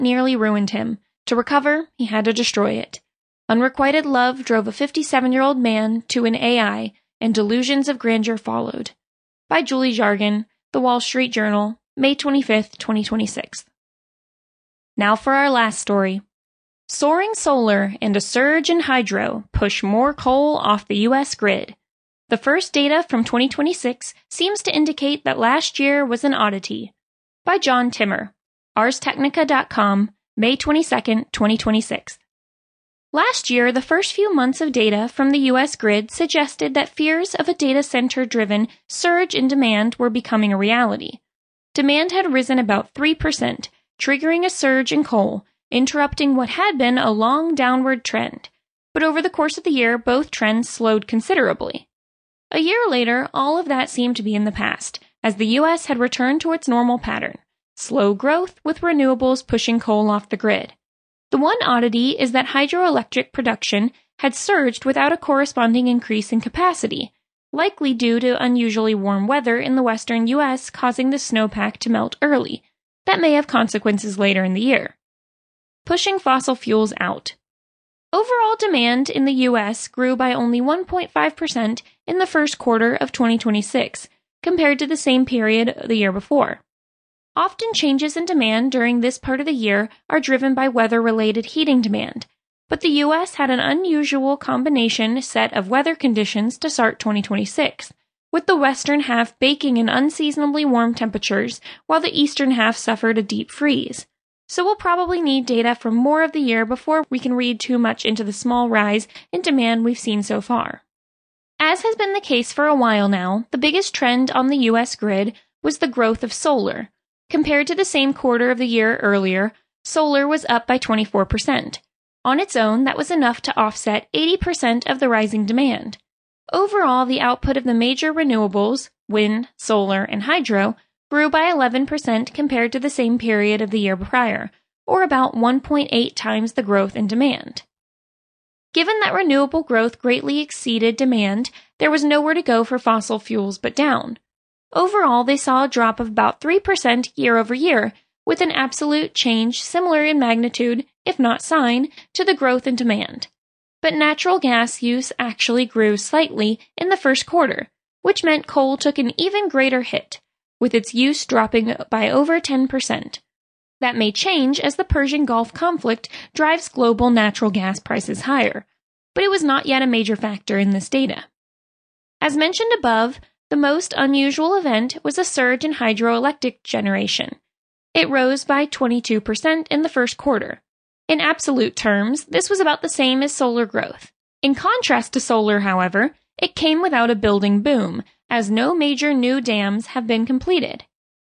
nearly ruined him. To recover, he had to destroy it. Unrequited love drove a 57-year-old man to an AI, and delusions of grandeur followed. By Julie Jargon, The Wall Street Journal, May 25, 2026. Now for our last story. Soaring solar and a surge in hydro push more coal off the U.S. grid. The first data from 2026 seems to indicate that last year was an oddity. By John Timmer, ArsTechnica.com, May 22, 2026. Last year, the first few months of data from the U.S. grid suggested that fears of a data center-driven surge in demand were becoming a reality. Demand had risen about 3%, triggering a surge in coal, interrupting what had been a long downward trend. But over the course of the year, both trends slowed considerably. A year later, all of that seemed to be in the past, as the U.S. had returned to its normal pattern: slow growth with renewables pushing coal off the grid. The one oddity is that hydroelectric production had surged without a corresponding increase in capacity, likely due to unusually warm weather in the western U.S. causing the snowpack to melt early. That may have consequences later in the year. Pushing fossil fuels out. Overall demand in the U.S. grew by only 1.5% in the first quarter of 2026, compared to the same period the year before. Often changes in demand during this part of the year are driven by weather-related heating demand, but the U.S. had an unusual combination set of weather conditions to start 2026, with the western half baking in unseasonably warm temperatures while the eastern half suffered a deep freeze. So we'll probably need data from more of the year before we can read too much into the small rise in demand we've seen so far. As has been the case for a while now, the biggest trend on the U.S. grid was the growth of solar. Compared to the same quarter of the year earlier, solar was up by 24%. On its own, that was enough to offset 80% of the rising demand. Overall, the output of the major renewables, wind, solar, and hydro, grew by 11% compared to the same period of the year prior, or about 1.8 times the growth in demand. Given that renewable growth greatly exceeded demand, there was nowhere to go for fossil fuels but down. Overall, they saw a drop of about 3% year over year, with an absolute change similar in magnitude, if not sign, to the growth in demand. But natural gas use actually grew slightly in the first quarter, which meant coal took an even greater hit, with its use dropping by over 10%. That may change as the Persian Gulf conflict drives global natural gas prices higher, but it was not yet a major factor in this data. As mentioned above, the most unusual event was a surge in hydroelectric generation. It rose by 22% in the first quarter. In absolute terms, this was about the same as solar growth. In contrast to solar, however, it came without a building boom, as no major new dams have been completed.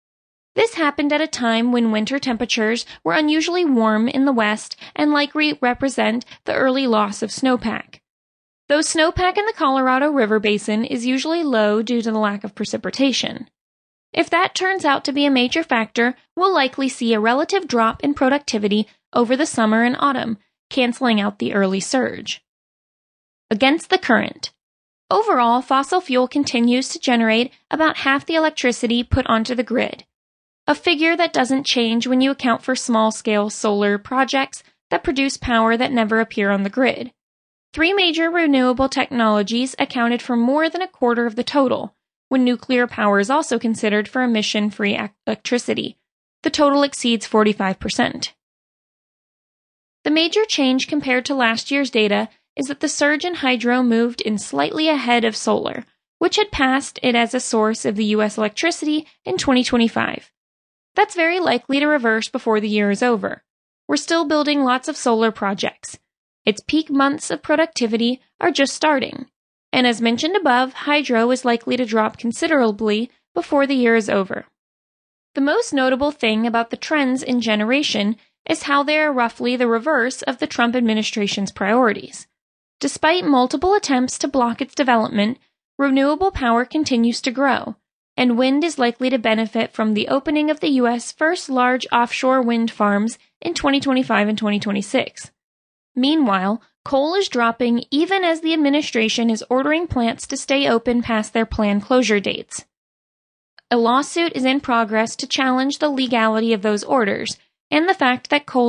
This happened at a time when winter temperatures were unusually warm in the west and likely represent the early loss of snowpack. Though snowpack in the Colorado River Basin is usually low due to the lack of precipitation. If that turns out to be a major factor, we'll likely see a relative drop in productivity over the summer and autumn, canceling out the early surge. Against the current. Overall, fossil fuel continues to generate about half the electricity put onto the grid, a figure that doesn't change when you account for small-scale solar projects that produce power that never appear on the grid. 3 major renewable technologies accounted for more than a quarter of the total, when nuclear power is also considered for emission-free electricity. The total exceeds 45%. The major change compared to last year's data is that the surge in hydro moved in slightly ahead of solar, which had passed it as a source of the U.S. electricity in 2025. That's very likely to reverse before the year is over. We're still building lots of solar projects. Its peak months of productivity are just starting. And as mentioned above, hydro is likely to drop considerably before the year is over. The most notable thing about the trends in generation is how they are roughly the reverse of the Trump administration's priorities. Despite multiple attempts to block its development, renewable power continues to grow, and wind is likely to benefit from the opening of the U.S. first large offshore wind farms in 2025 and 2026. Meanwhile, coal is dropping even as the administration is ordering plants to stay open past their planned closure dates. A lawsuit is in progress to challenge the legality of those orders, and the fact that Cole